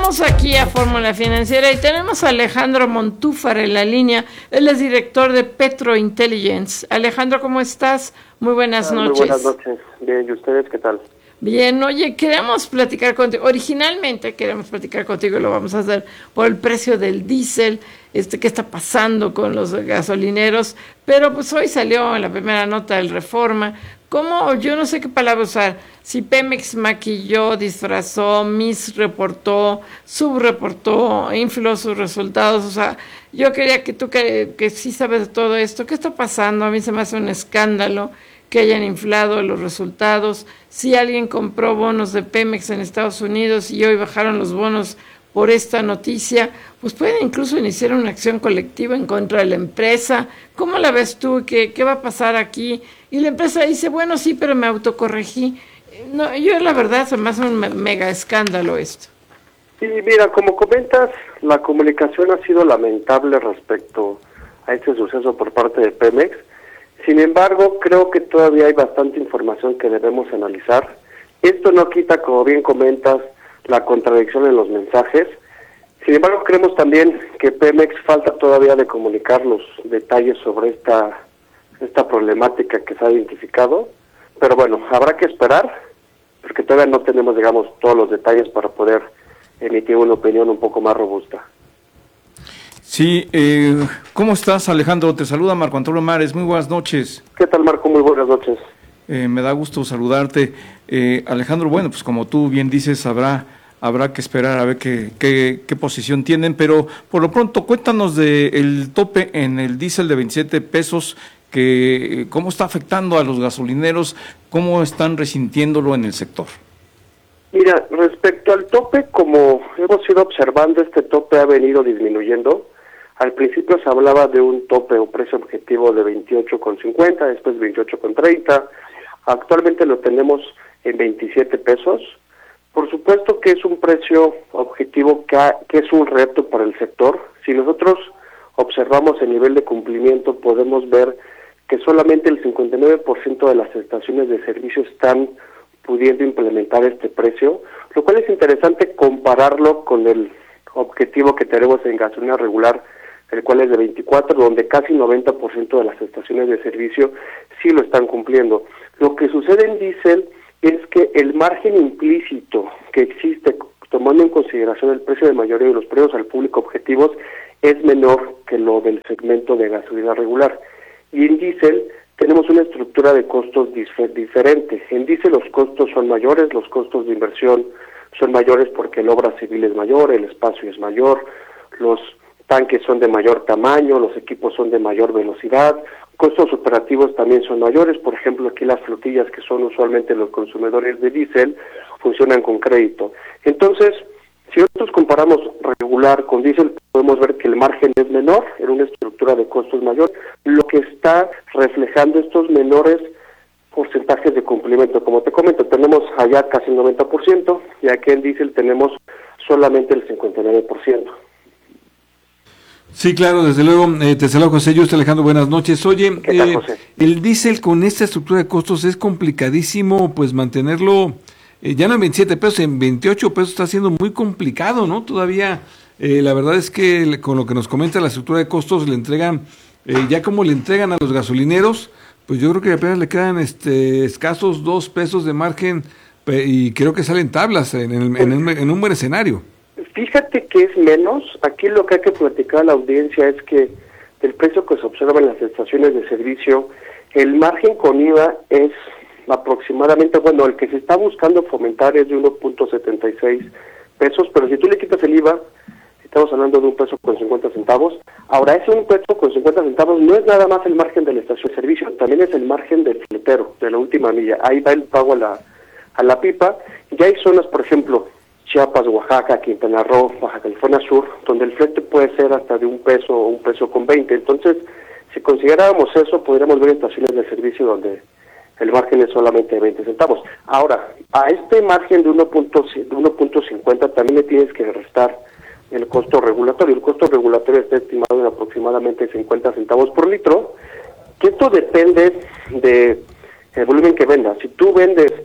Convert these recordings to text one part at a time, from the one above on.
Regresamos aquí a Fórmula Financiera y tenemos a Alejandro Montúfar en la línea. Él es director de Petro Intelligence. Alejandro, ¿cómo estás? Muy buenas noches. Muy buenas noches. Bien, ¿y ustedes qué tal? Bien, oye, queremos platicar contigo. Originalmente queremos platicar contigo y lo vamos a hacer por el precio del diésel, qué está pasando con los gasolineros, pero pues hoy salió en la primera nota del Reforma. ¿Cómo? Yo no sé qué palabra usar. Si Pemex maquilló, disfrazó, misreportó, subreportó, infló sus resultados. O sea, yo quería que tú, que sí sabes de todo esto, ¿qué está pasando? A mí se me hace un escándalo que hayan inflado los resultados. Si alguien compró bonos de Pemex en Estados Unidos y hoy bajaron los bonos por esta noticia, pues pueden incluso iniciar una acción colectiva en contra de la empresa. ¿Cómo la ves tú? ¿Qué va a pasar aquí? Y la empresa dice, bueno, sí, pero me autocorregí. No, yo la verdad se me hace un mega escándalo esto. Sí, mira, como comentas, la comunicación ha sido lamentable respecto a este suceso por parte de Pemex. Sin embargo, creo que todavía hay bastante información que debemos analizar. Esto no quita, como bien comentas, la contradicción en los mensajes. Sin embargo, creemos también que Pemex falta todavía de comunicar los detalles sobre esta problemática que se ha identificado. Pero bueno, habrá que esperar, porque todavía no tenemos, digamos, todos los detalles para poder emitir una opinión un poco más robusta. Sí, ¿cómo estás, Alejandro? Te saluda Marco Antonio Mares, muy buenas noches. ¿Qué tal, Marco? Muy buenas noches. Me da gusto saludarte. Alejandro, bueno, pues como tú bien dices, habrá que esperar a ver qué posición tienen, pero por lo pronto cuéntanos del tope en el diésel de 27 pesos, cómo está afectando a los gasolineros, cómo están resintiéndolo en el sector. Mira, respecto al tope, como hemos ido observando, este tope ha venido disminuyendo. Al principio se hablaba de un tope o precio objetivo de 28,50, después 28,30. Actualmente lo tenemos en 27 pesos. Por supuesto que es un precio objetivo que es un reto para el sector. Si nosotros observamos el nivel de cumplimiento, podemos ver que solamente el 59% de las estaciones de servicio están pudiendo implementar este precio, lo cual es interesante compararlo con el objetivo que tenemos en gasolina regular, el cual es de 24, donde casi 90% de las estaciones de servicio sí lo están cumpliendo. Lo que sucede en diésel es que el margen implícito que existe, tomando en consideración el precio de mayoría de los precios al público objetivos, es menor que lo del segmento de gasolina regular. Y en diésel tenemos una estructura de costos diferente. En diésel los costos son mayores, los costos de inversión son mayores porque la obra civil es mayor, el espacio es mayor, los tanques son de mayor tamaño, los equipos son de mayor velocidad, costos operativos también son mayores. Por ejemplo, aquí las flotillas, que son usualmente los consumidores de diésel, funcionan con crédito. Entonces, si nosotros comparamos regular con diésel, podemos ver que el margen es menor, en una estructura de costos mayor, lo que está reflejando estos menores porcentajes de cumplimiento. Como te comento, tenemos allá casi el 90%, y aquí en diésel tenemos solamente el 59%. Sí, claro, desde luego. Te saludo, José. Yo estoy Alejandro, buenas noches. Oye, ¿Qué tal, José? El diésel con esta estructura de costos es complicadísimo, pues mantenerlo ya no en 27 pesos, en 28 pesos está siendo muy complicado, ¿no? Todavía, la verdad es que con lo que nos comenta la estructura de costos le entregan, ya como le entregan a los gasolineros, pues yo creo que apenas le quedan escasos 2 pesos de margen y creo que salen tablas en un buen escenario. Fíjate que es menos. Aquí lo que hay que platicar a la audiencia es que el precio que se observa en las estaciones de servicio, el margen con IVA es aproximadamente, bueno, el que se está buscando fomentar es de 1.76 pesos, pero si tú le quitas el IVA, estamos hablando de 1 peso con 50 centavos. Ahora, ese 1 peso con 50 centavos no es nada más el margen de la estación de servicio, también es el margen del fletero, de la última milla. Ahí va el pago a la pipa. Ya hay zonas, por ejemplo, Chiapas, Oaxaca, Quintana Roo, Baja California Sur, donde el flete puede ser hasta de 1 peso o 1 peso con 20. Entonces, si consideráramos eso, podríamos ver estaciones de servicio donde el margen es solamente de 20 centavos. Ahora, a este margen de 1.50 también le tienes que restar el costo regulatorio. El costo regulatorio está estimado en aproximadamente 50 centavos por litro, que esto depende del volumen que vendas. Si tú vendes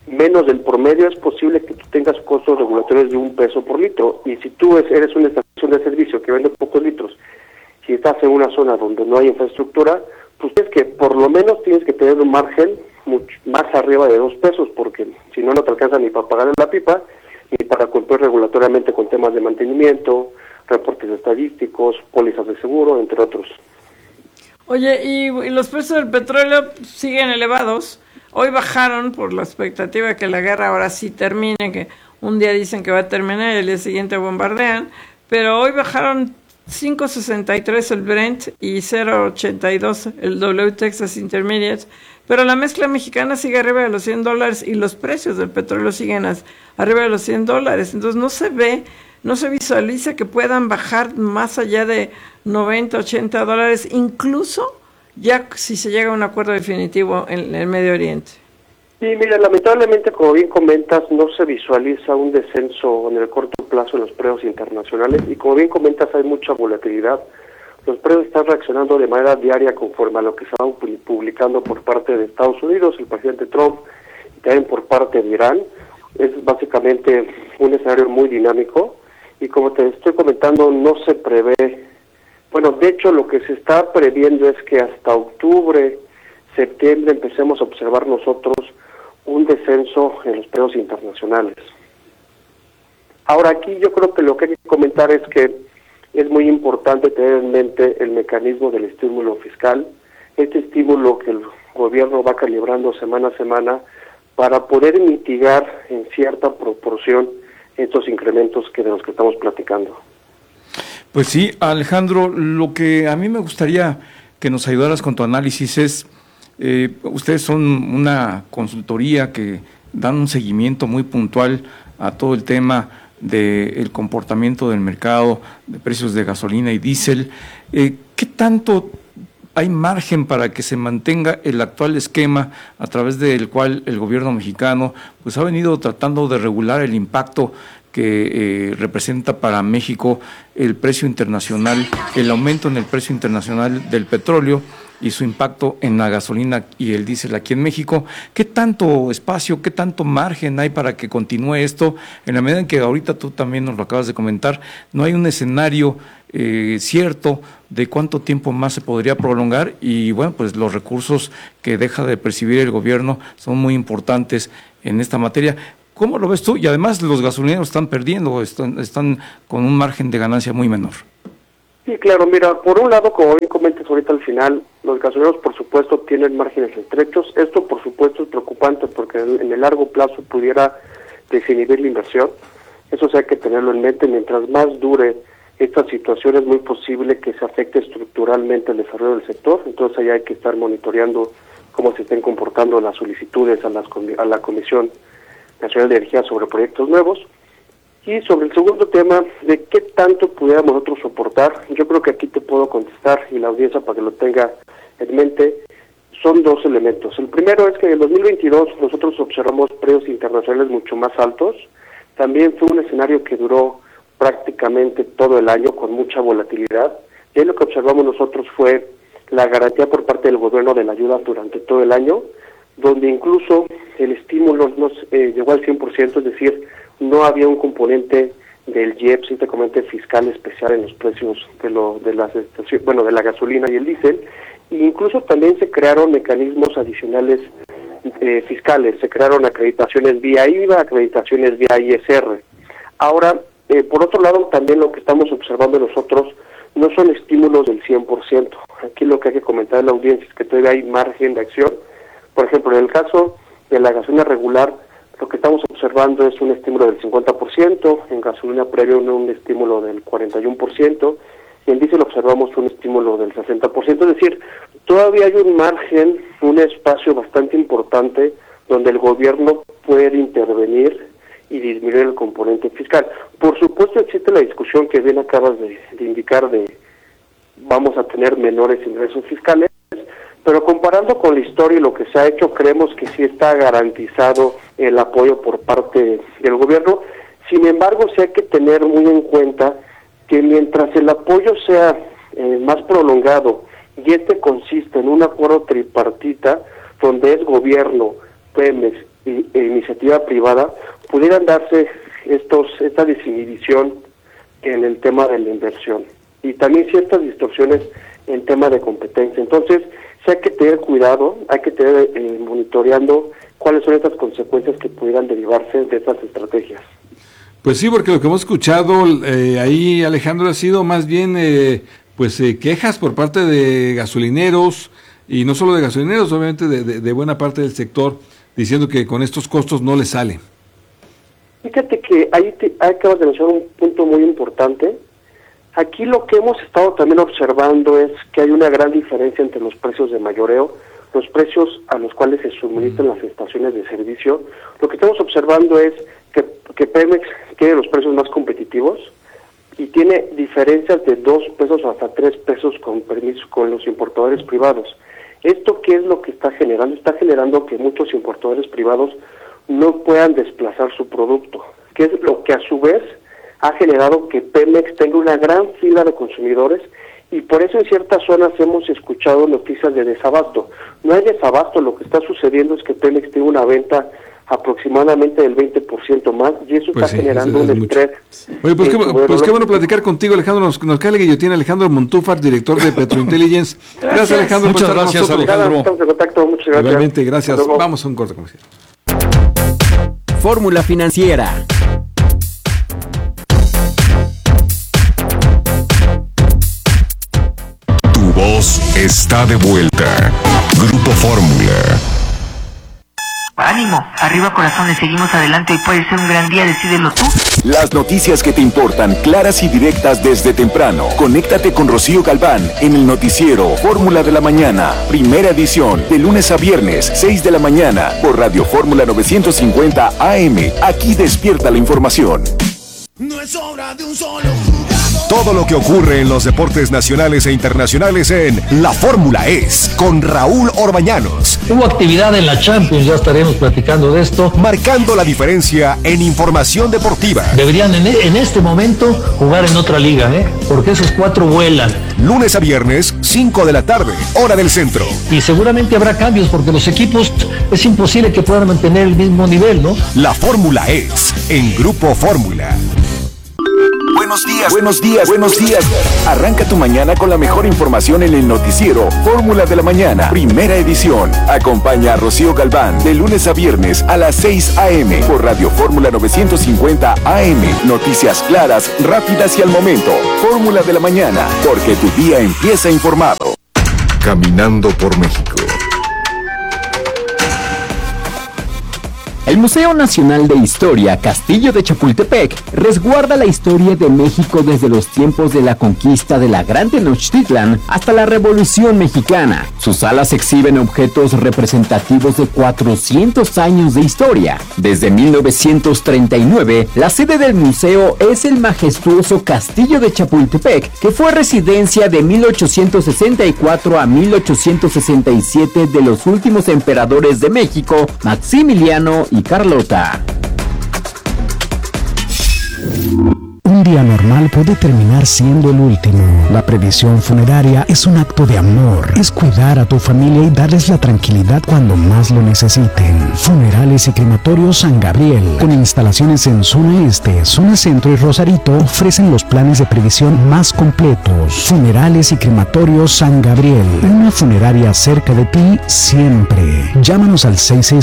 menos del promedio, es posible que tú tengas costos regulatorios de $1 por litro. Y si tú eres una estación de servicio que vende pocos litros, si estás en una zona donde no hay infraestructura, pues es que por lo menos tienes que tener un margen mucho más arriba de $2, porque si no, no te alcanza ni para pagar la pipa, ni para cumplir regulatoriamente con temas de mantenimiento, reportes estadísticos, pólizas de seguro, entre otros. Oye, y los precios del petróleo siguen elevados. Hoy bajaron por la expectativa de que la guerra ahora sí termine, que un día dicen que va a terminar y el día siguiente bombardean, pero hoy bajaron 5.63 el Brent y 0.82 el W Texas Intermediate, pero la mezcla mexicana sigue arriba de los $100 y los precios del petróleo siguen arriba de los $100, entonces no se visualiza que puedan bajar más allá de $90-80, incluso ya si se llega a un acuerdo definitivo en el Medio Oriente. Sí, mira, lamentablemente, como bien comentas, no se visualiza un descenso en el corto plazo en los precios internacionales y como bien comentas hay mucha volatilidad. Los precios están reaccionando de manera diaria conforme a lo que se van publicando por parte de Estados Unidos, el presidente Trump, y también por parte de Irán. Es básicamente un escenario muy dinámico y como te estoy comentando, no se prevé. Bueno, de hecho, lo que se está previendo es que hasta octubre, septiembre, empecemos a observar nosotros un descenso en los precios internacionales. Ahora, aquí yo creo que lo que hay que comentar es que es muy importante tener en mente el mecanismo del estímulo fiscal, este estímulo que el gobierno va calibrando semana a semana para poder mitigar en cierta proporción estos incrementos de los que estamos platicando. Pues sí, Alejandro, lo que a mí me gustaría que nos ayudaras con tu análisis es, ustedes son una consultoría que dan un seguimiento muy puntual a todo el tema del comportamiento del mercado, de precios de gasolina y diésel. ¿Qué tanto hay margen para que se mantenga el actual esquema a través del cual el gobierno mexicano pues ha venido tratando de regular el impacto que representa para México el precio internacional, el aumento en el precio internacional del petróleo y su impacto en la gasolina y el diésel aquí en México? ¿Qué tanto espacio, qué tanto margen hay para que continúe esto? En la medida en que ahorita tú también nos lo acabas de comentar, no hay un escenario cierto de cuánto tiempo más se podría prolongar y bueno, pues los recursos que deja de percibir el gobierno son muy importantes en esta materia. ¿Cómo lo ves tú? Y además los gasolineros están perdiendo, están con un margen de ganancia muy menor. Sí, claro, mira, por un lado, como bien comentas ahorita al final, los gasolineros por supuesto tienen márgenes estrechos. Esto por supuesto es preocupante porque en el largo plazo pudiera desinhibir la inversión. Eso sí hay que tenerlo en mente. Mientras más dure esta situación es muy posible que se afecte estructuralmente el desarrollo del sector. Entonces ahí hay que estar monitoreando cómo se estén comportando las solicitudes a la Comisión Nacional de Energía sobre proyectos nuevos. Y sobre el segundo tema, de qué tanto pudiéramos nosotros soportar, yo creo que aquí te puedo contestar y la audiencia para que lo tenga en mente, son dos elementos. El primero es que en el 2022 nosotros observamos precios internacionales mucho más altos. También fue un escenario que duró prácticamente todo el año con mucha volatilidad. Y lo que observamos nosotros fue la garantía por parte del gobierno de la ayuda durante todo el año, donde incluso el estímulo no llegó al 100%, es decir, no había un componente del IEPS, te comenté, fiscal especial en los precios de la gasolina y el diésel, e incluso también se crearon mecanismos adicionales fiscales, se crearon acreditaciones vía IVA, acreditaciones vía ISR. Ahora, por otro lado, también lo que estamos observando nosotros no son estímulos del 100%. Aquí lo que hay que comentar a la audiencia es que todavía hay margen de acción. Por ejemplo, en el caso de la gasolina regular, lo que estamos observando es un estímulo del 50%, en gasolina premium un estímulo del 41%, y en diésel observamos un estímulo del 60%, es decir, todavía hay un margen, un espacio bastante importante donde el gobierno puede intervenir y disminuir el componente fiscal. Por supuesto existe la discusión que bien acabas de indicar de vamos a tener menores ingresos fiscales, pero comparando con la historia y lo que se ha hecho, creemos que sí está garantizado el apoyo por parte del gobierno. Sin embargo, sí hay que tener muy en cuenta que mientras el apoyo sea más prolongado y consiste en un acuerdo tripartita donde es gobierno, Pemex iniciativa privada, pudieran darse esta desinhibición en el tema de la inversión y también ciertas distorsiones en tema de competencia. Entonces, sí hay que tener cuidado, hay que tener monitoreando cuáles son estas consecuencias que pudieran derivarse de estas estrategias. Pues sí, porque lo que hemos escuchado ahí, Alejandro, ha sido más bien quejas por parte de gasolineros, y no solo de gasolineros, obviamente de buena parte del sector, diciendo que con estos costos no les sale. Fíjate que ahí acabas de mencionar un punto muy importante. Aquí lo que hemos estado también observando es que hay una gran diferencia entre los precios de mayoreo, los precios a los cuales se suministran las estaciones de servicio. Lo que estamos observando es que Pemex tiene los precios más competitivos y tiene diferencias de 2 pesos hasta 3 pesos con los importadores privados. ¿Esto qué es lo que está generando? Está generando que muchos importadores privados no puedan desplazar su producto, que es lo que a su vez ha generado que Pemex tenga una gran fila de consumidores, y por eso en ciertas zonas hemos escuchado noticias de desabasto. No hay desabasto, lo que está sucediendo es que Pemex tiene una venta aproximadamente del 20% más, y eso está generando un estrés. Oye, pues qué bueno platicar contigo, Alejandro. Nos cae la guillotina Alejandro Montúfar, director de Petrointelligence. Gracias, Alejandro. Muchas gracias, Alejandro. Estamos en contacto, muchas gracias. Igualmente, gracias. Vamos a un corte comercial. Fórmula Financiera. Tu voz está de vuelta. Grupo Fórmula. Ánimo, arriba corazones, seguimos adelante, hoy puede ser un gran día, decídelo tú. Las noticias que te importan, claras y directas desde temprano. Conéctate con Rocío Galván en el noticiero Fórmula de la Mañana, primera edición, de lunes a viernes, 6 de la mañana, por Radio Fórmula 950 AM. Aquí despierta la información. No es obra de un solo jugador. Todo lo que ocurre en los deportes nacionales e internacionales en La Fórmula Es, con Raúl Orbañanos. Hubo actividad en la Champions, ya estaremos platicando de esto. Marcando la diferencia en información deportiva. Deberían en este momento jugar en otra liga, porque esos 4 vuelan. Lunes a viernes, 5 de la tarde, hora del centro. Y seguramente habrá cambios, porque los equipos es imposible que puedan mantener el mismo nivel, ¿no? La Fórmula Es, en Grupo Fórmula. Buenos días. Arranca tu mañana con la mejor información en el noticiero Fórmula de la Mañana, primera edición. Acompaña a Rocío Galván de lunes a viernes a las 6 a.m. por Radio Fórmula 950 AM. Noticias claras, rápidas y al momento. Fórmula de la Mañana, porque tu día empieza informado. Caminando por México. El Museo Nacional de Historia Castillo de Chapultepec resguarda la historia de México desde los tiempos de la conquista de la Gran Tenochtitlan hasta la Revolución Mexicana. Sus salas exhiben objetos representativos de 400 años de historia. Desde 1939, la sede del museo es el majestuoso Castillo de Chapultepec, que fue residencia de 1864 a 1867 de los últimos emperadores de México, Maximiliano y Carlota. Un día normal puede terminar siendo el último. La previsión funeraria es un acto de amor. Es cuidar a tu familia y darles la tranquilidad cuando más lo necesiten. Funerales y Crematorios San Gabriel, con instalaciones en zona este, zona centro y Rosarito, ofrecen los planes de previsión más completos. Funerales y Crematorios San Gabriel, una funeraria cerca de ti siempre. Llámanos al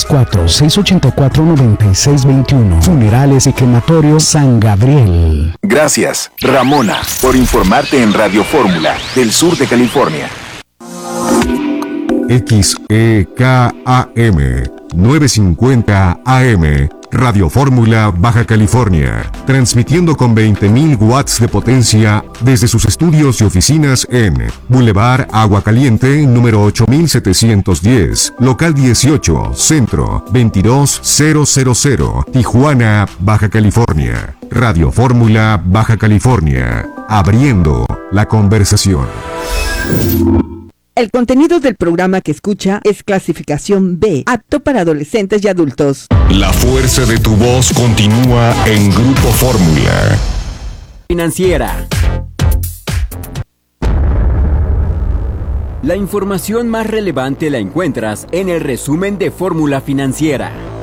664-684-9621. Funerales y Crematorios San Gabriel. Gracias, Ramona, por informarte en Radio Fórmula del sur de California. XEKAM 950 AM, Radio Fórmula Baja California, transmitiendo con 20.000 watts de potencia desde sus estudios y oficinas en Boulevard Agua Caliente, número 8710, local 18, centro 22000, Tijuana, Baja California. Radio Fórmula Baja California, abriendo la conversación. El contenido del programa que escucha es clasificación B, apto para adolescentes y adultos. La fuerza de tu voz continúa en Grupo Fórmula. Financiera. La información más relevante la encuentras en el resumen de Fórmula Financiera.